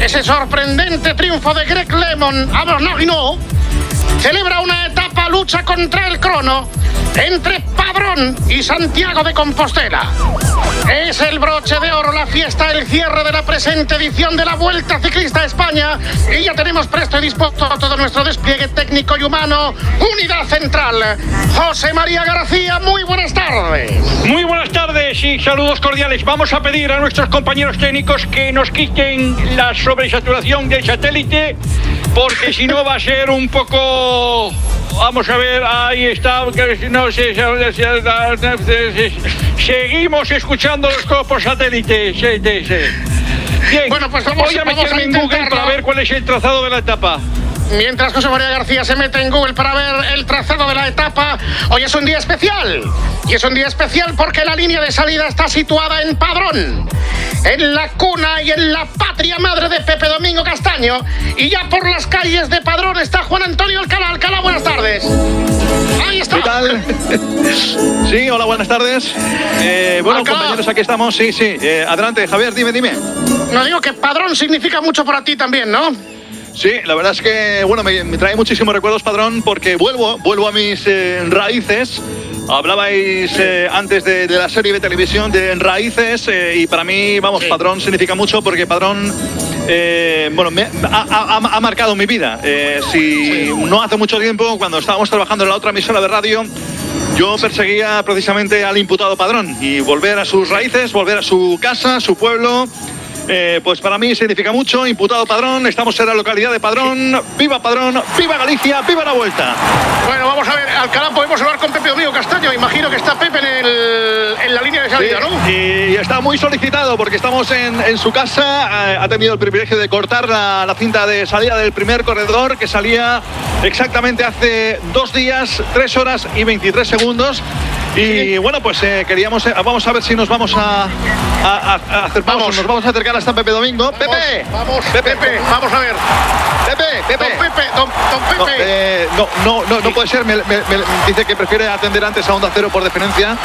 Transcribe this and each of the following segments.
ese sorprendente triunfo de Greg LeMond, celebra una etapa lucha contra el crono entre Padrón y Santiago de Compostela. Es el broche de oro, la fiesta, el cierre de la presente edición de la Vuelta Ciclista a España, y ya tenemos presto y dispuesto todo nuestro despliegue técnico y humano. Unidad central, José María García, muy buenas tardes. Muy buenas tardes y saludos cordiales. Vamos a pedir a nuestros compañeros técnicos que nos quiten la sobresaturación del satélite, porque si no va a ser un poco... Vamos a ver, ahí está. No sé, seguimos escuchando los copos satélites. Bien, bueno, pues voy a meterme en Google para ver cuál es el trazado de la etapa. Mientras José María García se mete en Google para ver el trazado de la etapa, hoy es un día especial. Y es un día especial porque la línea de salida está situada en Padrón, en la cuna y en la patria madre de Pepe Domingo Castaño. Y ya por las calles de Padrón está Juan Antonio Alcalá. Alcalá, buenas tardes. Ahí está. ¿Qué tal? Sí, hola, buenas tardes. Bueno, Alcalá. Compañeros, aquí estamos. Sí. Adelante, Javier, dime. No, digo que Padrón significa mucho para ti también, ¿no? Sí, la verdad es que, bueno, me trae muchísimos recuerdos, Padrón, porque vuelvo a mis raíces. Hablabais antes de la serie de televisión de Raíces, y para mí, vamos, sí. Padrón significa mucho porque Padrón, bueno, ha marcado mi vida. No hace mucho tiempo, cuando estábamos trabajando en la otra emisora de radio, yo perseguía precisamente al imputado Padrón, y volver a sus raíces, volver a su casa, su pueblo. Pues para mí significa mucho. Imputado Padrón, estamos en la localidad de Padrón. ¡Viva Padrón! ¡Viva Galicia! ¡Viva la Vuelta! Bueno, vamos a ver, Alcalá, podemos hablar con Pepe Domingo Castaño. Imagino que está Pepe en la línea de salida, sí, ¿no? Y está muy solicitado porque estamos en su casa. Ha tenido el privilegio de cortar la cinta de salida del primer corredor, que salía exactamente hace 2 días, 3 horas y 23 segundos. Y bueno, pues queríamos, vamos a ver si nos vamos a hacer pausa. Nos vamos a acercar hasta Pepe Domingo. Pepe, Pepe, vamos a ver. Pepe. Don Pepe. No puede ser. Me dice que prefiere atender antes a Onda Cero por deferencia.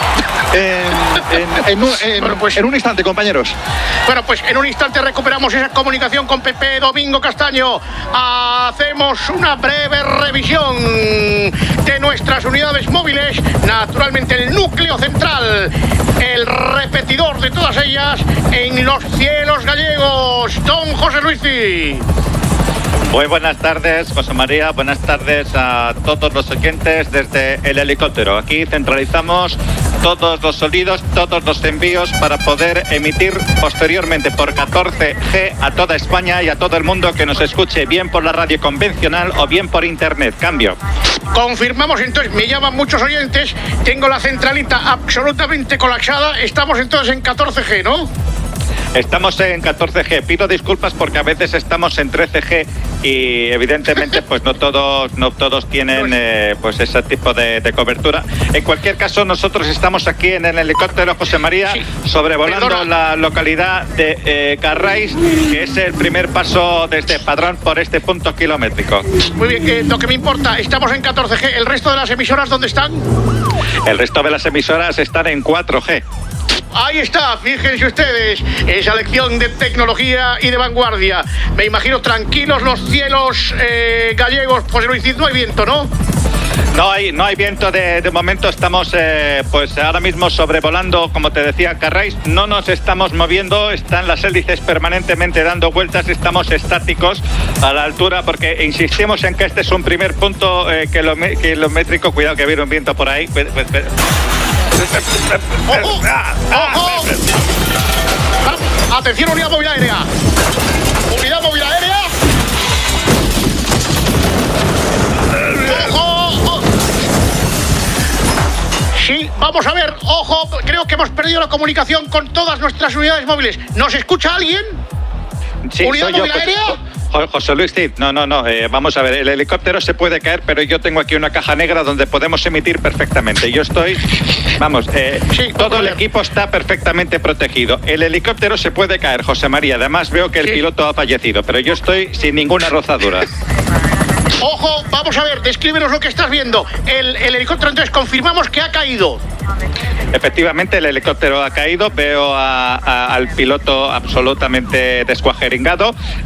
En un instante, compañeros. Bueno, pues en un instante recuperamos esa comunicación con Pepe Domingo Castaño. Hacemos una breve revisión de nuestras unidades móviles. Naturalmente el núcleo central, el repetidor de todas ellas en los cielos gallegos. Don José Luis Cid. Muy buenas tardes, José María. Buenas tardes a todos los oyentes desde el helicóptero. Aquí centralizamos todos los sonidos, todos los envíos para poder emitir posteriormente por 14G a toda España y a todo el mundo que nos escuche, bien por la radio convencional o bien por internet. Cambio. Confirmamos entonces, me llaman muchos oyentes, tengo la centralita absolutamente colapsada. Estamos entonces en 14G, ¿no? Estamos en 14G. Pido disculpas porque a veces estamos en 13G y evidentemente pues no todos tienen pues ese tipo de cobertura. En cualquier caso, nosotros estamos aquí en el helicóptero José María, sí, sobrevolando la localidad de Carrais, que es el primer paso desde Padrón por este punto kilométrico. Muy bien, lo que me importa, estamos en 14G. ¿El resto de las emisoras dónde están? El resto de las emisoras están en 4G. Ahí está, fíjense ustedes, esa lección de tecnología y de vanguardia. Me imagino tranquilos los cielos gallegos. José Luis Cid, no hay viento, ¿no? No hay viento de momento. Estamos pues ahora mismo sobrevolando, como te decía, Carrais. No nos estamos moviendo, están las hélices permanentemente dando vueltas. Estamos estáticos a la altura porque insistimos en que este es un primer punto kilométrico. Cuidado que viene un viento por ahí. ¡Ojo! ¡Ojo! ¡Atención, unidad móvil aérea! ¡Unidad móvil aérea! ¡Ojo! Sí, vamos a ver, ojo, creo que hemos perdido la comunicación con todas nuestras unidades móviles. ¿Nos escucha alguien? Sí, ¿Unidad móvil aérea? José Luis Cid, no, vamos a ver, el helicóptero se puede caer, pero yo tengo aquí una caja negra donde podemos emitir perfectamente. Yo estoy, sí, todo el equipo está perfectamente protegido. El helicóptero se puede caer, José María, además veo que el piloto ha fallecido, pero yo estoy sin ninguna rozadura. Ojo, vamos a ver, descríbenos lo que estás viendo. El helicóptero, entonces, confirmamos que ha caído. Efectivamente, el helicóptero ha caído. Veo al piloto absolutamente descuajeringado.